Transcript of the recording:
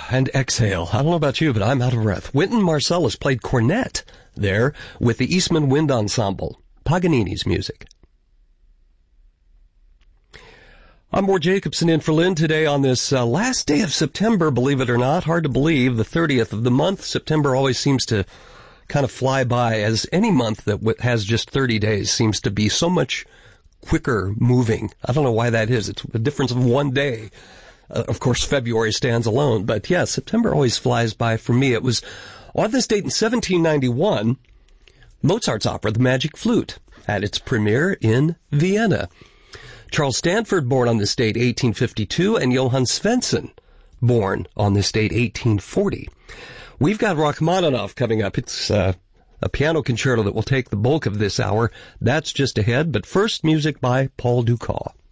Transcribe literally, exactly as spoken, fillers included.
and exhale. I don't know about you, but I'm out of breath. Wynton Marsalis played cornet there with the Eastman Wind Ensemble, Paganini's music. I'm Ward Jacobson in for Lynn today on this uh, last day of September, believe it or not. Hard to believe, the thirtieth of the month. September always seems to kind of fly by, as any month that w- has just thirty days seems to be so much quicker moving. I don't know why that is. It's a difference of one day. Uh, of course, February stands alone. But yeah, September always flies by for me. It was on this date in seventeen ninety-one, Mozart's opera, The Magic Flute, had its premiere in Vienna. Charles Stanford, born on this date, eighteen fifty-two, and Johann Svensson, born on this date, eighteen forty. We've got Rachmaninoff coming up. It's uh, a piano concerto that will take the bulk of this hour. That's just ahead, but first, music by Paul Dukas.